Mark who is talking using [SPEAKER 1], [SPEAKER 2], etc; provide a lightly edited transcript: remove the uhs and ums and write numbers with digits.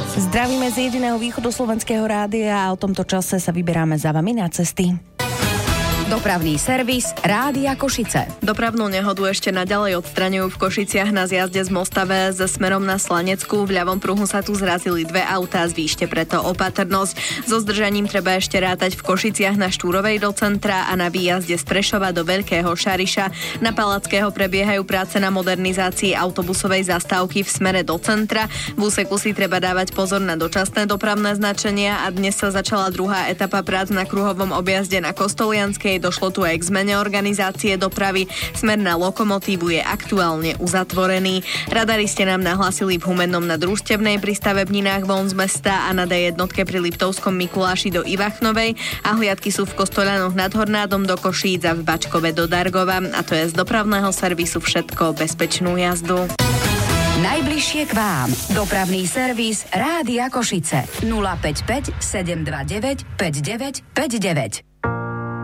[SPEAKER 1] Zdravíme z jediného východoslovenského rádia a o tomto čase sa vyberáme za vami na cesty.
[SPEAKER 2] Dopravný servis Rádia Košice.
[SPEAKER 3] Dopravnú nehodu ešte naďalej odstraňujú v Košiciach na zjazde z Mosta VS smerom na Slanecku. V ľavom pruhu sa tu zrazili dve autá, zvýšte preto opatrnosť. So zdržaním treba ešte rátať v Košiciach na Štúrovej do centra a na výjazde z Prešova do Veľkého Šariša. Na Palackého prebiehajú práce na modernizácii autobusovej zastávky v smere do centra. V úseku si treba dávať pozor na dočasné dopravné značenia a dnes sa začala druhá etapa prác na kruhovom objazde na Kostolianskej. Došlo tu aj k zmene organizácie dopravy. Smer na lokomotívu je aktuálne uzatvorený. Radaristi nám nahlásili v Humennom na Družstevnej pri stavebninách von z mesta a na D1 pri Liptovskom Mikuláši do Ivachnovej a hliadky sú v Kostoľanoch nad Hornádom do Košíc a v Bačkove do Dargova. A to je z dopravného servisu všetko. Bezpečnú jazdu.
[SPEAKER 2] Najbližšie k vám. Dopravný servis Rádia Košice 055 729 5959.